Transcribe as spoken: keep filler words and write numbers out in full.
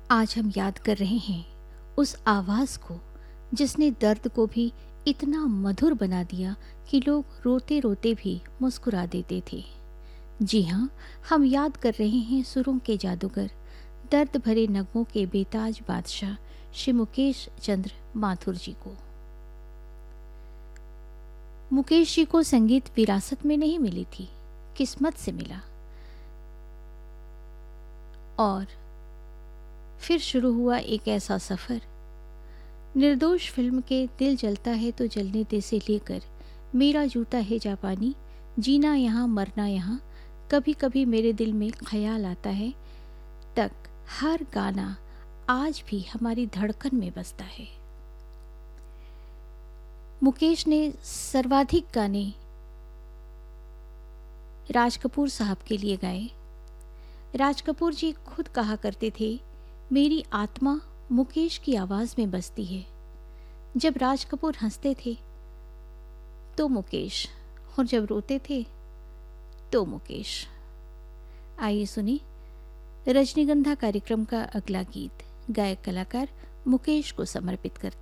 आज हम याद कर रहे हैं उस आवाज़ को जिसने दर्द को भी इतना मधुर बना दिया कि लोग रोते रोते भी मुस्कुरा देते थे। जी हाँ, हम याद कर रहे हैं सुरों के जादूगर, दर्द भरे नगमों के बेताज बादशाह श्री मुकेश चंद्र माथुर जी को। मुकेश जी को संगीत विरासत में नहीं मिली थी, किस्मत से मिला। और फिर शुरू हुआ एक ऐसा सफ़र। निर्दोष फिल्म के दिल जलता है तो जलने दे से लेकर मेरा जूता है जापानी, जीना यहाँ मरना यहाँ, कभी कभी मेरे दिल में ख्याल आता है तक हर गाना आज भी हमारी धड़कन में बसता है। मुकेश ने सर्वाधिक गाने राज कपूर साहब के लिए गाए। राज कपूर जी खुद कहा करते थे, मेरी आत्मा मुकेश की आवाज़ में बसती है। जब राज कपूर हंसते थे तो मुकेश, और जब रोते थे तो मुकेश। आइए सुनी रजनीगंधा कार्यक्रम का अगला गीत, गायक कलाकार मुकेश को समर्पित करते